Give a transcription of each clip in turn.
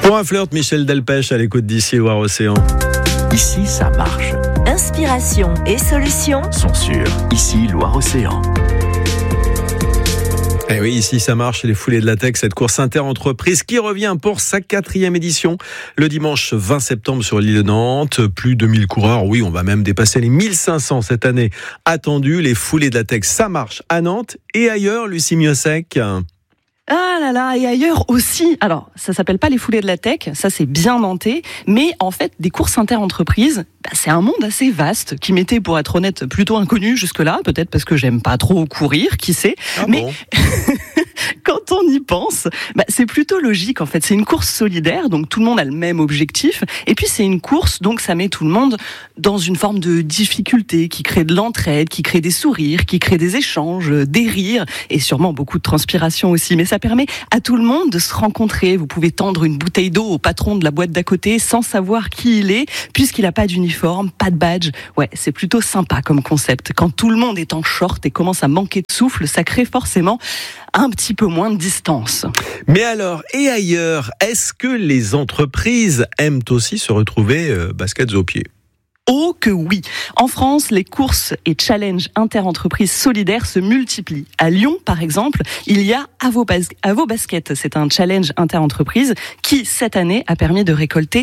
Pour un flirt, Michel Delpech à l'écoute d'Ici Loire-Océan. Ici, ça marche. Inspiration et solutions Sont sur Ici Loire-Océan. Et oui, ici ça marche, les foulées de la tech, cette course inter-entreprise qui revient pour sa 4e édition le dimanche 20 septembre sur l'île de Nantes. Plus de 1000 coureurs, oui, on va même dépasser les 1500 cette année attendus. Les foulées de la tech, ça marche à Nantes et ailleurs, Lucie Miosek. Ah là là, et ailleurs aussi. Alors, ça s'appelle pas les foulées de la tech, ça c'est bien nantais, mais en fait, des courses inter-entreprises, c'est un monde assez vaste qui m'était, pour être honnête, plutôt inconnu jusque-là, peut-être parce que j'aime pas trop courir, qui sait. Mais bon. Quand on y pense, c'est plutôt logique en fait. C'est une course solidaire, donc tout le monde a le même objectif. Et puis c'est une course, donc ça met tout le monde dans une forme de difficulté qui crée de l'entraide, qui crée des sourires, qui crée des échanges, des rires et sûrement beaucoup de transpiration aussi. Mais ça permet à tout le monde de se rencontrer. Vous pouvez tendre une bouteille d'eau au patron de la boîte d'à côté sans savoir qui il est, puisqu'il n'a pas d'uniforme, pas de badge. Ouais, c'est plutôt sympa comme concept. Quand tout le monde est en short et commence à manquer de souffle, ça crée forcément un petit peu moins de distance. Mais alors, et ailleurs, est-ce que les entreprises aiment aussi se retrouver baskets aux pieds ? Oh que oui. En France, les courses et challenges inter-entreprises solidaires se multiplient. À Lyon, par exemple, il y a À vos baskets. C'est un challenge inter-entreprise qui, cette année, a permis de récolter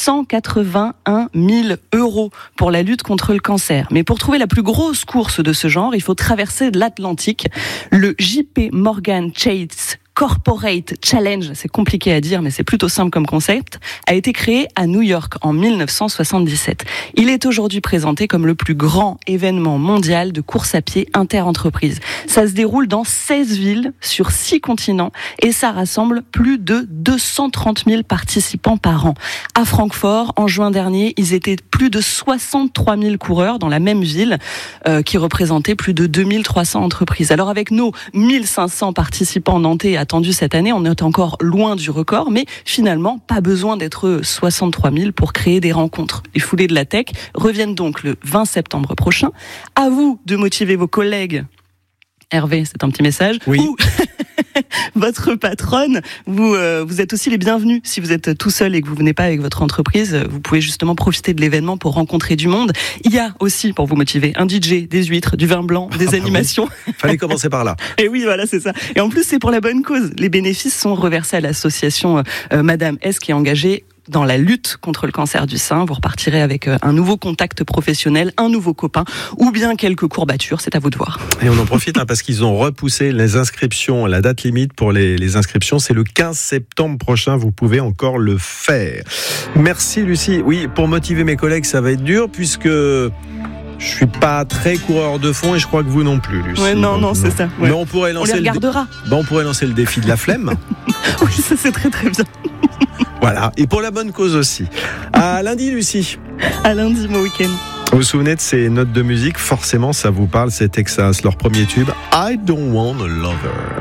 181 000 € pour la lutte contre le cancer. Mais pour trouver la plus grosse course de ce genre, il faut traverser l'Atlantique. Le JP Morgan Chase Corporate Challenge, c'est compliqué à dire, mais c'est plutôt simple comme concept, a été créé à New York en 1977. Il est aujourd'hui présenté comme le plus grand événement mondial de course à pied inter-entreprise. Ça se déroule dans 16 villes sur 6 continents et ça rassemble plus de 230 000 participants par an. À Francfort, en juin dernier, ils étaient plus de 63 000 coureurs dans la même ville qui représentait plus de 2300 entreprises. Alors avec nos 1500 participants nantais attendu cette année, on est encore loin du record, mais finalement, pas besoin d'être 63 000 pour créer des rencontres. Les foulées de la tech reviennent donc le 20 septembre prochain. À vous de motiver vos collègues. Hervé, c'est un petit message. Oui. Ou votre patronne, vous êtes aussi les bienvenus. Si vous êtes tout seul et que vous venez pas avec votre entreprise, vous pouvez justement profiter de l'événement pour rencontrer du monde. Il y a aussi, pour vous motiver, un DJ, des huîtres, du vin blanc, des animations. Oui. Fallait commencer par là. Et oui, voilà, c'est ça. Et en plus, c'est pour la bonne cause. Les bénéfices sont reversés à l'association Madame S qui est engagée dans la lutte contre le cancer du sein. Vous repartirez avec un nouveau contact professionnel, un nouveau copain, ou bien quelques courbatures, c'est à vous de voir. Et on en profite parce qu'ils ont repoussé les inscriptions, la date limite pour les inscriptions, c'est le 15 septembre prochain, vous pouvez encore le faire. Merci Lucie. Oui, pour motiver mes collègues, ça va être dur puisque je suis pas très coureur de fond et je crois que vous non plus, Lucie. Ouais, non, c'est ça. Ouais. Mais on pourrait lancer les regardera. On pourrait lancer le défi de la flemme. Oui, ça c'est très très bien. Voilà, et pour la bonne cause aussi. À lundi, Lucie. À lundi, mon week-end. Vous vous souvenez de ces notes de musique ? Forcément, ça vous parle, c'est Texas, leur premier tube, I Don't Want a Lover.